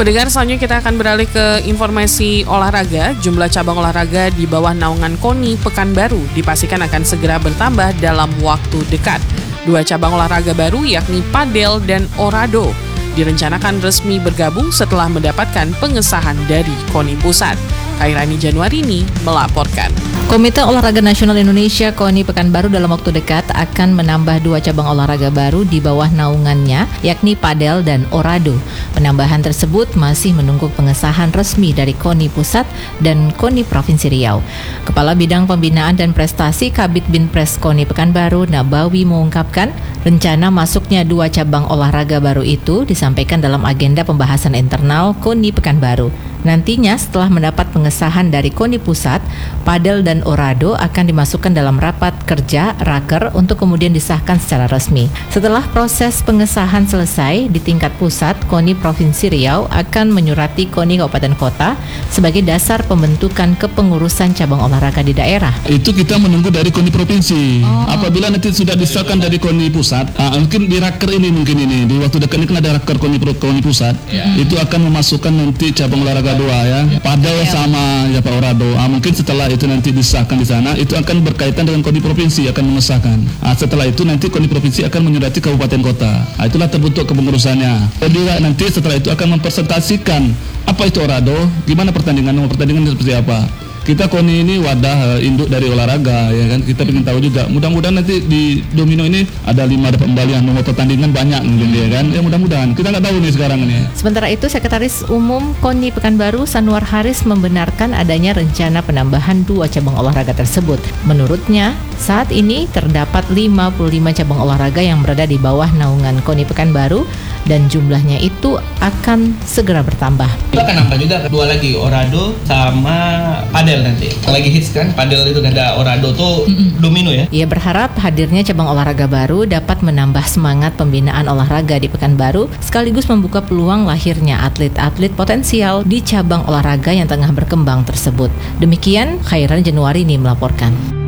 Pendengar, selanjutnya kita akan beralih ke informasi olahraga. Jumlah cabang olahraga di bawah naungan KONI Pekanbaru dipastikan akan segera bertambah dalam waktu dekat. 2 cabang olahraga baru yakni padel dan orado direncanakan resmi bergabung setelah mendapatkan pengesahan dari KONI Pusat. Khairani Januarini melaporkan. Komite Olahraga Nasional Indonesia KONI Pekanbaru dalam waktu dekat akan menambah 2 cabang olahraga baru di bawah naungannya, yakni padel dan orado. Penambahan tersebut masih menunggu pengesahan resmi dari KONI Pusat dan KONI Provinsi Riau. Kepala Bidang Pembinaan dan Prestasi Kabid Binpres KONI Pekanbaru, Nabawi, mengungkapkan rencana masuknya 2 cabang olahraga baru itu disampaikan dalam agenda pembahasan internal KONI Pekanbaru. Nantinya setelah mendapat pengesahan dari KONI Pusat, padel dan orado akan dimasukkan dalam rapat kerja raker untuk kemudian disahkan secara resmi. Setelah proses pengesahan selesai di tingkat pusat, KONI Provinsi Riau akan menyurati KONI Kabupaten Kota sebagai dasar pembentukan kepengurusan cabang olahraga di daerah. Itu kita menunggu dari KONI Provinsi. Apabila nanti sudah disahkan dari KONI Pusat, mungkin di raker ini di waktu dekat ini kan ada raker KONI Pusat. Itu akan memasukkan nanti cabang olahraga 2 ya, padel sama ya Pak orado. Mungkin setelah itu nanti disahkan di sana, itu akan berkaitan dengan KONI Provinsi akan mengesahkan. Setelah itu nanti KONI Provinsi akan menyurati kabupaten kota. Itulah terbentuk kepengurusannya. Dan juga nanti setelah itu akan mempresentasikan apa itu orado, gimana pertandingan seperti apa. Kita KONI ini wadah induk dari olahraga, ya kan. Kita ingin tahu juga. Mudah-mudahan nanti di domino ini ada 5 dapat pembalian, nomor pertandingan banyak mungkin, ya kan. Ya mudah-mudahan. Kita nggak tahu nih sekarang ini. Sementara itu, Sekretaris Umum KONI Pekanbaru Sanwar Haris membenarkan adanya rencana penambahan 2 cabang olahraga tersebut. Menurutnya, saat ini terdapat 55 cabang olahraga yang berada di bawah naungan KONI Pekanbaru dan jumlahnya itu akan segera bertambah. Kita akan nambah juga 2 lagi, orado sama padel nanti. Lagi hits kan, padel itu ada, orado tuh domino ya. Ia berharap hadirnya cabang olahraga baru dapat menambah semangat pembinaan olahraga di Pekanbaru sekaligus membuka peluang lahirnya atlet-atlet potensial di cabang olahraga yang tengah berkembang tersebut. Demikian, Khairani Januarini melaporkan.